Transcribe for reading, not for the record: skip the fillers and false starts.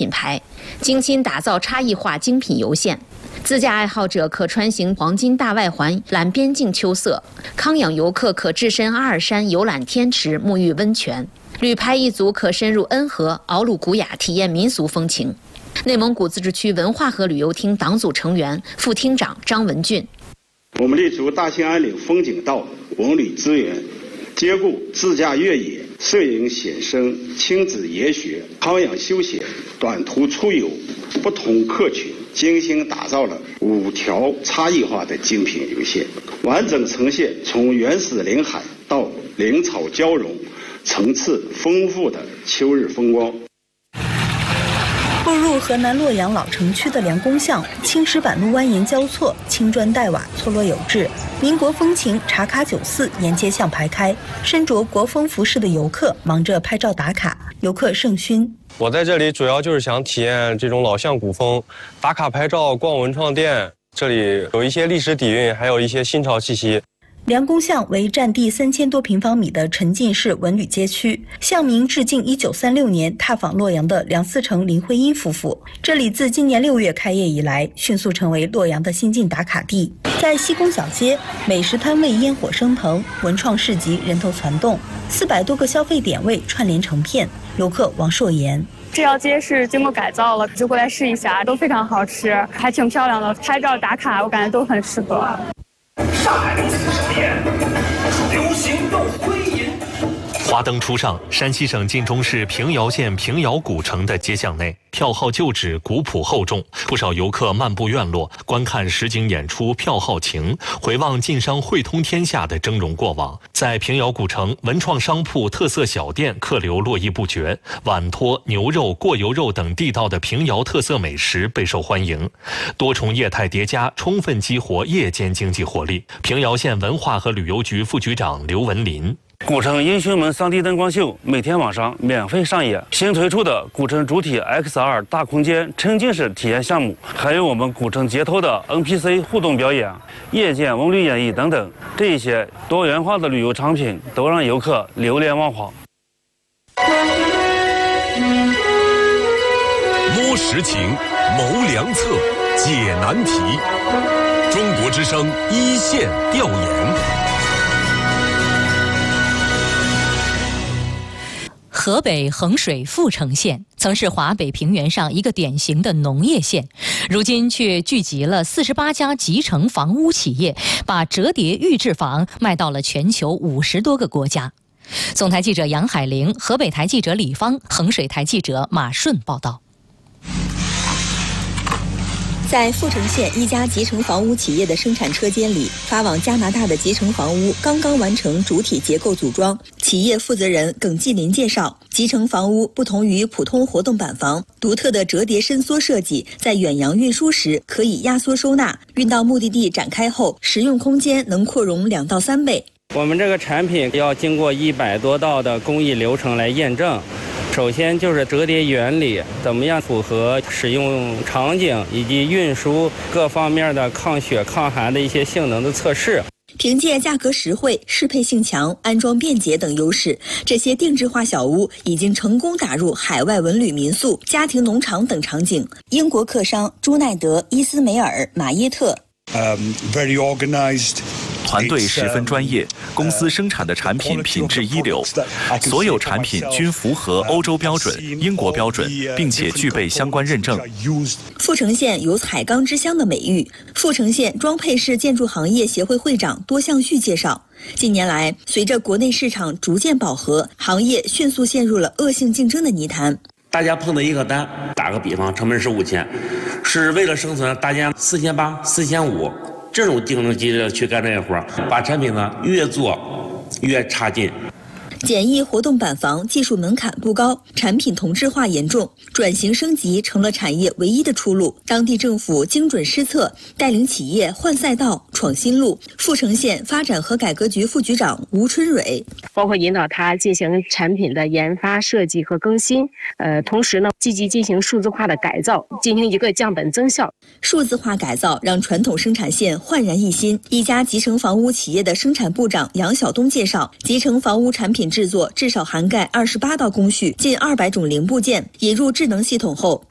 品牌，精心打造差异化精品游线。自驾爱好者可穿行黄金大外环，览边境秋色；康养游客可置身阿尔山游览天池，沐浴温泉；旅拍一族可深入恩和、敖鲁古雅，体验民俗风情。内蒙古自治区文化和旅游厅党组成员、副厅长张文俊： 我们立足大兴安岭风景道、文旅资源，兼顾自驾越野、摄影写生、亲子研学、康养休闲、短途出游不同客群，精心打造了5条差异化的精品游线，完整呈现从原始林海到林草交融、层次丰富的秋日风光。 步入河南洛阳老城区的梁公巷，青石板路蜿蜒交错，青砖黛瓦错落有致，民国风情茶卡酒肆沿街巷排开，身着国风服饰的游客忙着拍照打卡，游客甚熏。 我在这里主要就是想体验这种老巷古风，打卡拍照、逛文创店，这里有一些历史底蕴，还有一些新潮气息。 梁公巷为占地3000多平方米的沉浸式文旅街区，巷名致敬1936年踏访洛阳的梁思成、林徽因夫妇。这里自今年6月开业以来，迅速成为洛阳的新晋打卡地。在西宫小街，美食摊位烟火升腾，文创市集人头攒动，400多个消费点位串联成片。游客王硕言： 这条街是经过改造了，就过来试一下，都非常好吃，还挺漂亮的，拍照打卡我感觉都很适合。 上海的40年，流行又归隐。 华灯初上，山西省晋中市平遥县平遥古城的街巷内，票号旧址，古朴厚重，不少游客漫步院落，观看实景演出《票号情》，回望晋商汇通天下的峥嵘过往。在平遥古城，文创商铺、特色小店客流络绎不绝，碗托、牛肉、过油肉等地道的平遥特色美食备受欢迎。多重业态叠加，充分激活夜间经济活力。平遥县文化和旅游局副局长刘文林： 古城英雄们3D 灯光秀每天晚上免费上演，新推出的古城主体 XR 大空间沉浸式体验项目，还有我们古城街头的 NPC 互动表演、夜间文旅演绎等等，这些多元化的旅游产品都让游客流连忘返。 摸实情，谋良策，解难题。中国之声一线调研。 河北衡水阜城县曾是华北平原上一个典型的农业县，如今却聚集了48家集成房屋企业，把折叠预制房卖到了全球50多个国家。总台记者杨海玲，河北台记者李芳，衡水台记者马顺报道。 在阜城县一家集成房屋企业的生产车间里，发往加拿大的集成房屋刚刚完成主体结构组装。企业负责人耿继林介绍，集成房屋不同于普通活动板房，独特的折叠伸缩设计，在远洋运输时可以压缩收纳，运到目的地展开后，实用空间能扩容2到3倍。 我们这个产品要经过100多道的工艺流程来验证。首先就是折叠原理怎么样符合使用场景以及运输各方面的抗雪抗寒的一些性能的测试。 凭借价格实惠、适配性强、安装便捷等优势，这些定制化小屋已经成功打入海外文旅民宿、家庭农场等场景。英国客商朱奈德、伊斯梅尔、马耶特。 Very organized。 团队十分专业，公司生产的产品品质一流，所有产品均符合欧洲标准、英国标准，并且具备相关认证。 阜城县有彩钢之乡的美誉。阜城县装配式建筑行业协会会长多向旭介绍，近年来，随着国内市场逐渐饱和，行业迅速陷入了恶性竞争的泥潭。 大家碰到一个单，打个比方，成本是5000，是为了生存，大家4800、4500。这种竞争激烈去干这个活，把产品呢越做越差劲。 简易活动板房技术门槛不高，产品同质化严重，转型升级成了产业唯一的出路。当地政府精准施策，带领企业换赛道、闯新路。阜城县发展和改革局副局长吴春蕊， 包括引导他进行产品的研发、设计和更新，同时呢，积极进行数字化的改造，进行一个降本增效。 数字化改造让传统生产线焕然一新。一家集成房屋企业的生产部长杨晓东介绍，集成房屋产品制作至少涵盖28道工序，近200种零部件。引入智能系统后，